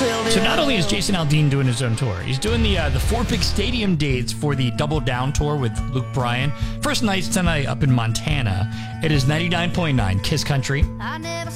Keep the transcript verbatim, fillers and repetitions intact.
So not only is Jason Aldean doing his own tour, he's doing the uh, the four big stadium dates for the Double Down tour with Luke Bryan. First night's tonight up in Montana. It is ninety-nine point nine Kiss Country.